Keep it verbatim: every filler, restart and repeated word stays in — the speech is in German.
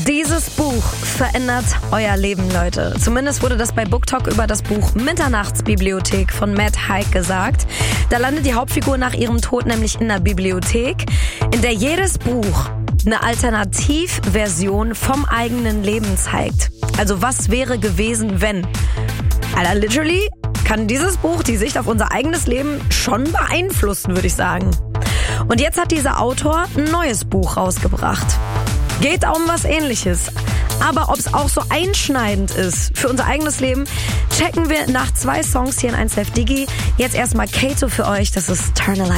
Dieses Buch verändert euer Leben, Leute. Zumindest wurde das bei BookTok über das Buch Mitternachtsbibliothek von Matt Haig gesagt. Da landet die Hauptfigur nach ihrem Tod nämlich in einer Bibliothek, in der jedes Buch eine Alternativversion vom eigenen Leben zeigt. Also was wäre gewesen, wenn? Alter, literally kann dieses Buch die Sicht auf unser eigenes Leben schon beeinflussen, würde ich sagen. Und jetzt hat dieser Autor ein neues Buch rausgebracht. Geht auch um was Ähnliches. Aber ob es auch so einschneidend ist für unser eigenes Leben, checken wir nach zwei Songs hier in eins Live Digi. Jetzt erstmal Kato für euch, das ist Turn a Light.